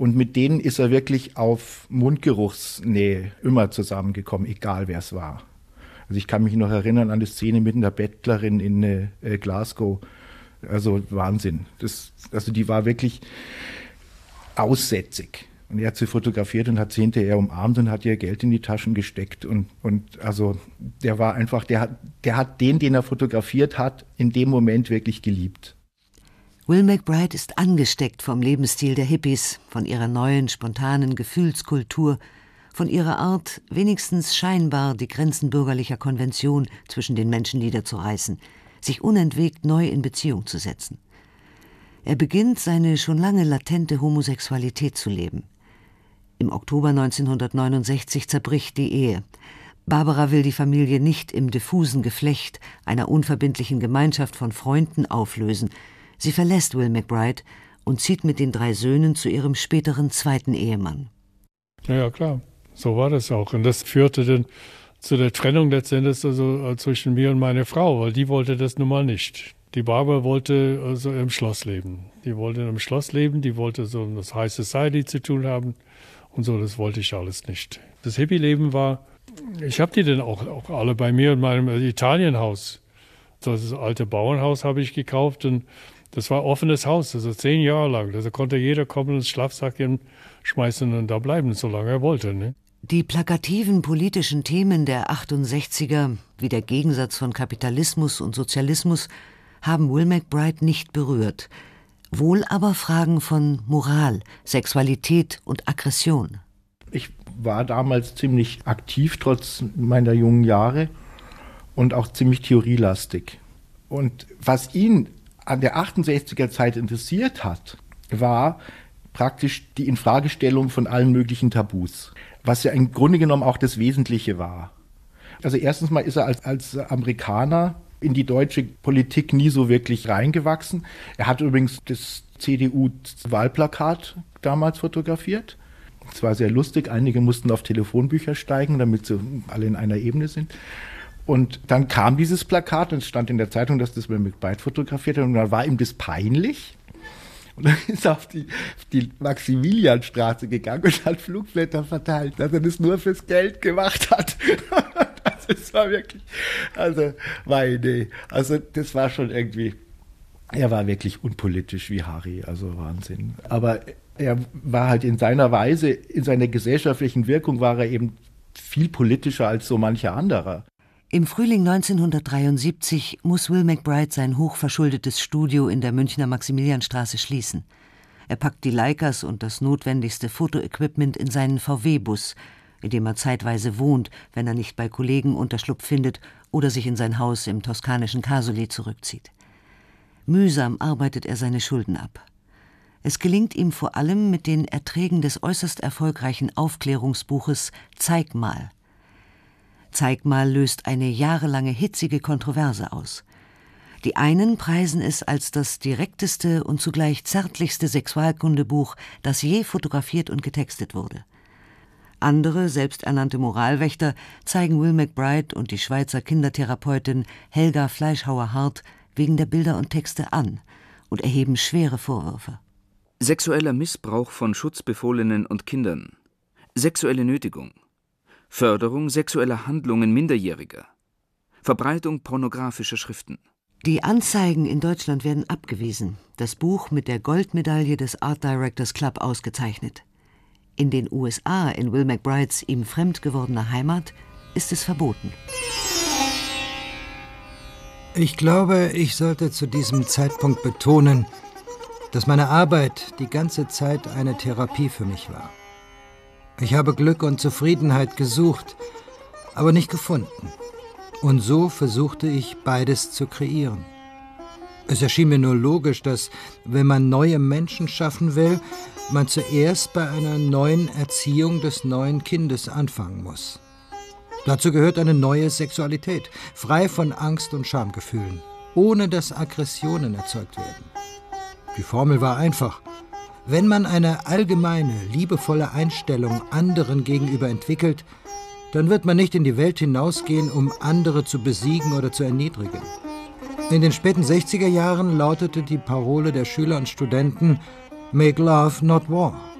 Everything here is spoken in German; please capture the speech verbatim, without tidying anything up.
Und mit denen ist er wirklich auf Mundgeruchsnähe immer zusammengekommen, egal wer es war. Also ich kann mich noch erinnern an die Szene mit einer Bettlerin in äh, Glasgow. Also Wahnsinn. Das, also die war wirklich aussätzig. Und er hat sie fotografiert und hat sie hinterher umarmt und hat ihr Geld in die Taschen gesteckt. Und, und also der war einfach, der hat, der hat den, den er fotografiert hat, in dem Moment wirklich geliebt. Will McBride ist angesteckt vom Lebensstil der Hippies, von ihrer neuen, spontanen Gefühlskultur, von ihrer Art, wenigstens scheinbar die Grenzen bürgerlicher Konvention zwischen den Menschen niederzureißen, sich unentwegt neu in Beziehung zu setzen. Er beginnt, seine schon lange latente Homosexualität zu leben. Im Oktober neunzehnhundertneunundsechzig zerbricht die Ehe. Barbara will die Familie nicht im diffusen Geflecht einer unverbindlichen Gemeinschaft von Freunden auflösen. Sie verlässt Will McBride und zieht mit den drei Söhnen zu ihrem späteren zweiten Ehemann. Ja, ja, klar. So war das auch. Und das führte dann zu der Trennung letztendlich also zwischen mir und meiner Frau, weil die wollte das nun mal nicht. Die Barbara wollte also im Schloss leben. Die wollte im Schloss leben, die wollte so mit das High Society zu tun haben und so, das wollte ich alles nicht. Das Hippie-Leben war, ich habe die dann auch, auch alle bei mir in meinem Italienhaus. Das alte Bauernhaus habe ich gekauft und das war ein offenes Haus, also zehn Jahre lang. Da konnte jeder kommen, ins Schlafsackchen schmeißen und da bleiben, solange er wollte. Ne? Die plakativen politischen Themen der achtundsechziger, wie der Gegensatz von Kapitalismus und Sozialismus, haben Will McBride nicht berührt. Wohl aber Fragen von Moral, Sexualität und Aggression. Ich war damals ziemlich aktiv, trotz meiner jungen Jahre, und auch ziemlich theorielastig. Und was ihn an der achtundsechziger Zeit interessiert hat, war praktisch die Infragestellung von allen möglichen Tabus, was ja im Grunde genommen auch das Wesentliche war. Also erstens mal ist er als, als Amerikaner in die deutsche Politik nie so wirklich reingewachsen. Er hat übrigens das C D U-Wahlplakat damals fotografiert. Es war sehr lustig, einige mussten auf Telefonbücher steigen, damit sie alle in einer Ebene sind. Und dann kam dieses Plakat und es stand in der Zeitung, dass das Will McBride fotografiert hat und dann war ihm das peinlich. Und dann ist er auf die, auf die Maximilianstraße gegangen und hat Flugblätter verteilt, dass er das nur fürs Geld gemacht hat. Das war wirklich, also, meine, also das war schon irgendwie, er war wirklich unpolitisch wie Harry, also Wahnsinn. Aber er war halt in seiner Weise, in seiner gesellschaftlichen Wirkung war er eben viel politischer als so mancher anderer. Im Frühling neunzehnhundertdreiundsiebzig muss Will McBride sein hochverschuldetes Studio in der Münchner Maximilianstraße schließen. Er packt die Leicas und das notwendigste Fotoequipment in seinen V W-Bus, in dem er zeitweise wohnt, wenn er nicht bei Kollegen Unterschlupf findet oder sich in sein Haus im toskanischen Casoli zurückzieht. Mühsam arbeitet er seine Schulden ab. Es gelingt ihm vor allem mit den Erträgen des äußerst erfolgreichen Aufklärungsbuches »Zeig mal«. »Zeig mal« löst eine jahrelange hitzige Kontroverse aus. Die einen preisen es als das direkteste und zugleich zärtlichste Sexualkundebuch, das je fotografiert und getextet wurde. Andere, selbsternannte Moralwächter, zeigen Will McBride und die Schweizer Kindertherapeutin Helga Fleischhauer-Hart wegen der Bilder und Texte an und erheben schwere Vorwürfe. Sexueller Missbrauch von Schutzbefohlenen und Kindern, sexuelle Nötigung, Förderung sexueller Handlungen Minderjähriger, Verbreitung pornografischer Schriften. Die Anzeigen in Deutschland werden abgewiesen, das Buch mit der Goldmedaille des Art Directors Club ausgezeichnet. In den U S A, in Will McBrides ihm fremd gewordener Heimat, ist es verboten. Ich glaube, ich sollte zu diesem Zeitpunkt betonen, dass meine Arbeit die ganze Zeit eine Therapie für mich war. Ich habe Glück und Zufriedenheit gesucht, aber nicht gefunden. Und so versuchte ich, beides zu kreieren. Es erschien mir nur logisch, dass, wenn man neue Menschen schaffen will, man zuerst bei einer neuen Erziehung des neuen Kindes anfangen muss. Dazu gehört eine neue Sexualität, frei von Angst und Schamgefühlen, ohne dass Aggressionen erzeugt werden. Die Formel war einfach. Wenn man eine allgemeine, liebevolle Einstellung anderen gegenüber entwickelt, dann wird man nicht in die Welt hinausgehen, um andere zu besiegen oder zu erniedrigen. In den späten sechziger Jahren lautete die Parole der Schüler und Studenten »Make love, not war«.